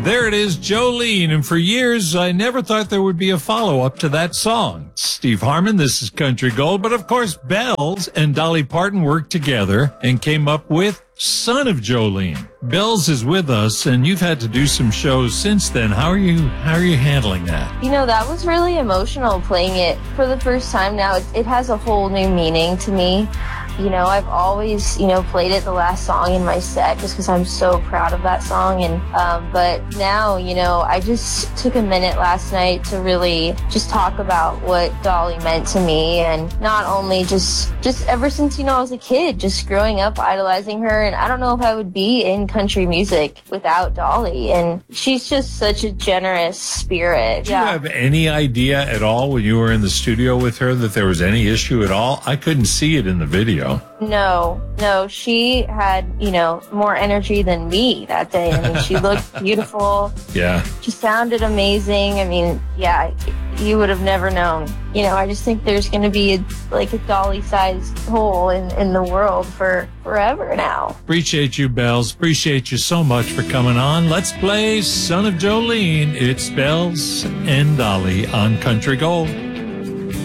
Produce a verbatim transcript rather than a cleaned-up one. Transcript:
There it is, Jolene. And for years, I never thought there would be a follow-up to that song. Steve Harmon, this is Country Gold. But of course, Bells and Dolly Parton worked together and came up with Son of Jolene. Bells is with us, and you've had to do some shows since then. How are you, how are you handling that? You know, that was really emotional playing it for the first time now. It, it has a whole new meaning to me. You know, I've always, you know, played it the last song in my set just because I'm so proud of that song. And, um, but now, you know, I just took a minute last night to really just talk about what Dolly meant to me. And not only just, just ever since, you know, I was a kid, just growing up idolizing her. And I don't know if I would be in country music without Dolly. And she's just such a generous spirit. Did yeah. you have any idea at all when you were in the studio with her that there was any issue at all? I couldn't see it in the video. No, no, she had, you know, more energy than me that day. I mean, she looked beautiful. Yeah. She sounded amazing. I mean, yeah, you would have never known. You know, I just think there's going to be a, like a Dolly-sized hole in, in the world for forever now. Appreciate you, Bells. Appreciate you so much for coming on. Let's play Son of Jolene. It's Bells and Dolly on Country Gold.